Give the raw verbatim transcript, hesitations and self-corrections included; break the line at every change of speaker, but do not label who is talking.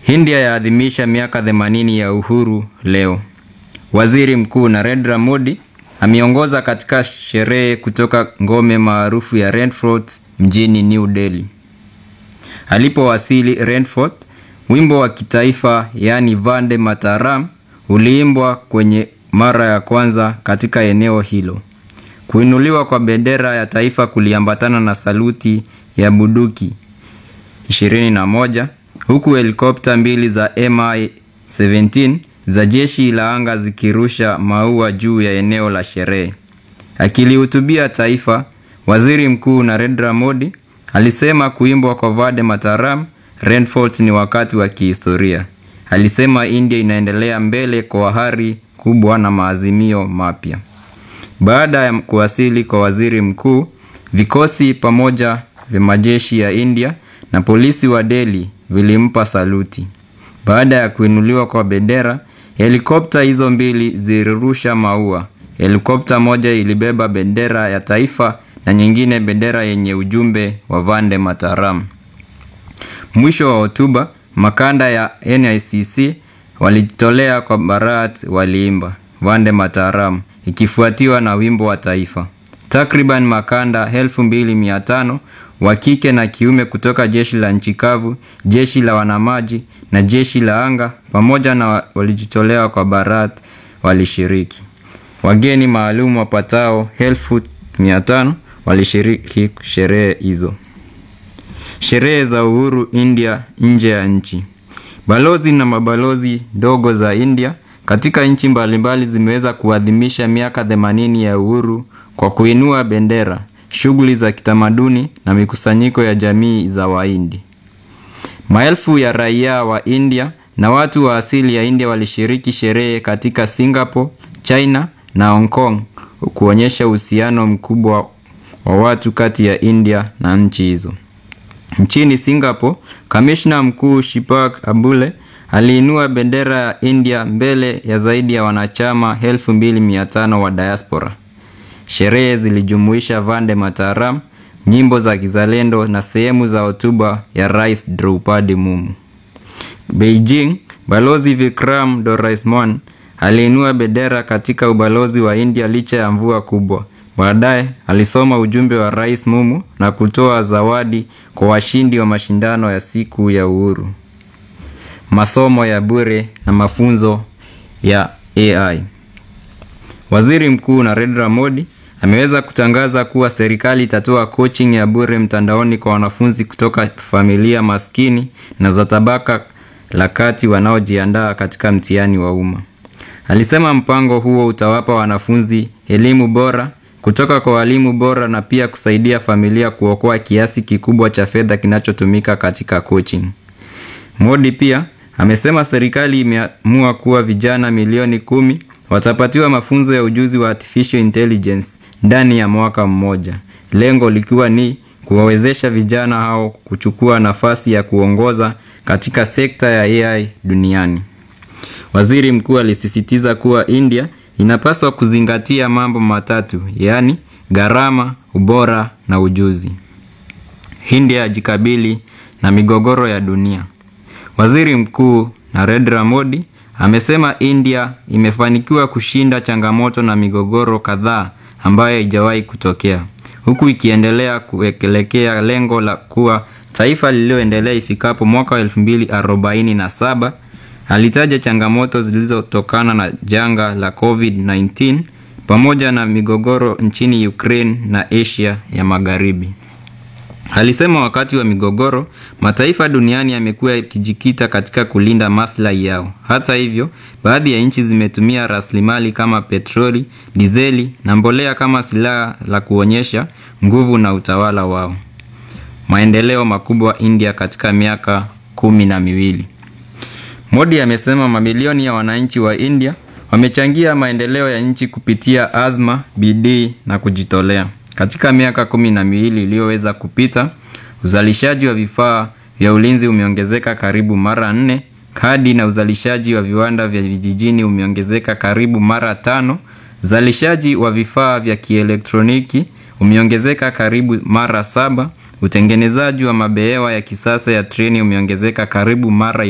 India yaadhimisha miaka themanini ya uhuru leo. Waziri Mkuu Narendra Modi ameongoza katika sherehe kutoka ngome maarufu ya Red Fort mjini New Delhi. Alipowasili Red Fort, wimbo wa kitaifa yani Vande Mataram uliimbwa kwenye mara ya kwanza katika eneo hilo. Kuinuliwa kwa bendera ya taifa kuliambatana na saluti ya bunduki ishirini na moja, huku helikopta mbili za M I seventeen za jeshi la anga zikirusha maua juu ya eneo la sherehe. Akilihutubia taifa, Waziri Mkuu Narendra Modi alisema kuimbwa kwa Vande Mataram Red Fort ni wakati wa kihistoria. Alisema India inaendelea mbele kwa hari kubwa na maazimio mapya. Baada ya kuwasili kwa waziri mkuu, vikosi pamoja vya majeshi ya India na polisi wa Delhi vilimpa saluti. Baada ya kuinuliwa kwa bendera, helikopta hizo mbili zilirusha maua. Helikopta moja ilibeba bendera ya taifa na nyingine bendera yenye ujumbe wa Vande Mataram. Mwisho wa hotuba, makanda ya N I C C walitolea kwa Bharat waliimba Vande Mataram ikifuatiwa na wimbo wa taifa. Takriban makanda elfu mbili mia tano wa kike na kiume kutoka jeshi la nchi kavu, jeshi la wanamaji na jeshi la anga pamoja na walijitolea kwa Bharat walishiriki. Wageni maalum wapatao elfu mia tano walishiriki sherehe hizo. Sherehe za uhuru India nje ya nchi. Balozi na mabalozi ndogo za India katika nchi mbalimbali zimeweza kuadhimisha miaka themanini ya uhuru kwa kuinua bendera, shughuli za kitamaduni na mikusanyiko ya jamii za Wahindi. Maelfu ya raia wa India na watu wa asili ya India walishiriki sherehe katika Singapore, China na Hong Kong, kuonyesha uhusiano mkubwa wa watu kati ya India na nchi hizo. Nchini Singapore, kamishna mkuu Shipak Abule aliinua bendera ya India mbele ya zaidi ya wanachama elfu mbili mia tano wa diaspora. Sherehe zilijumuisha Vande Mataram, nyimbo za kizalendo na sehemu za hotuba ya Rais Draupadi Murmu. Beijing, Balozi Vikram Doraisman aliinua bendera katika ubalozi wa India licha ya mvua kubwa. Baadaye alisoma ujumbe wa Rais Murmu na kutoa zawadi kwa washindi wa mashindano ya siku ya uhuru. Masomo ya bure na mafunzo ya A I. Waziri Mkuu Narendra Modi ameweza kutangaza kuwa serikali itatoa coaching ya bure mtandaoni kwa wanafunzi kutoka familia maskini na za tabaka la kati wanaojiandaa katika mtihani wa umma. Alisema mpango huo utawapa wanafunzi elimu bora kutoka kwa walimu bora na pia kusaidia familia kuokoa kiasi kikubwa cha fedha kinachotumika katika coaching. Modi pia amesema serikali imeamua kuwa vijana milioni kumi watapatiwa mafunzo ya ujuzi wa artificial intelligence ndani ya mwaka mmoja. Lengo likiwa ni kuwawezesha vijana hao kuchukua nafasi ya kuongoza katika sekta ya A I duniani. Waziri mkuu alisisitiza kuwa India inapaswa kuzingatia mambo matatu, yani gharama, ubora na ujuzi. India jikabili na migogoro ya dunia. Waziri Mkuu Narendra Modi amesema India imefanikiwa kushinda changamoto na migogoro kadhaa ambayo haijawahi kutokea, huku ikiendelea kuelekea lengo la kuwa taifa lililoendelea ifikapo mwaka elfu mbili arobaini na saba. Alitaja changamoto zilizotokana na janga la COVID nineteen pamoja na migogoro nchini Ukraine na Asia ya Magharibi. Alisema wakati wa migogoro, mataifa duniani yamekuwa yakijikita katika kulinda maslahi yao. Hata hivyo, baadhi ya nchi zimetumia rasilimali kama petroli, dizeli na mbolea kama silaha la kuonyesha nguvu na utawala wao. Maendeleo makubwa India katika miaka kumi na miwili. Modi amesema mamilioni ya wananchi wa India wamechangia maendeleo ya nchi kupitia azma, bidii na kujitolea. Katika miaka kumi na miwili iliyoweza kupita, uzalishaji wa vifaa vya ulinzi umeongezeka karibu mara nne, hadi na uzalishaji wa viwanda vya vijijini umeongezeka karibu mara tano, uzalishaji wa vifaa vya kielektroniki umeongezeka karibu mara saba, utengenezaji wa mabehewa ya kisasa ya treni umeongezeka karibu mara